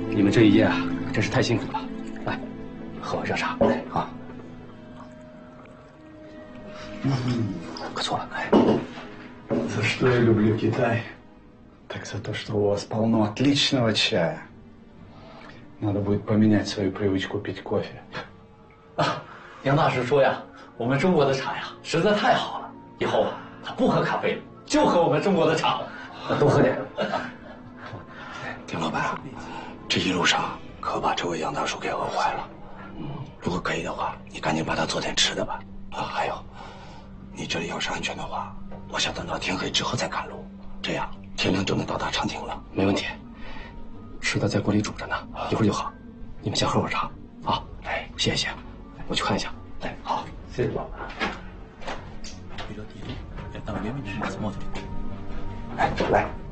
你们这一夜啊，真是太辛苦了。来，喝碗热茶。哎，好。可错了，哎。 За что я люблю Китай? Так за то, что у вас полно отличного чая. Надо будет поменять свою привычку пить кофе. 啊，杨大师说呀，我们中国的茶呀实在太好了，以后啊他不喝咖啡了，就喝我们中国的茶， 多喝点。 丁老板，这一路上可把这位杨大叔给饿坏了。如果可以的话，你赶紧把他做点吃的吧。啊，还有，你这里要是安全的话，我想等到天黑之后再赶路，这样天亮就能到达长亭了。 没问题，吃的在锅里煮着呢，一会儿就好。你们先喝会儿茶啊。哎，谢谢，我去看一下。 哎，好，谢谢老板。 哎，来。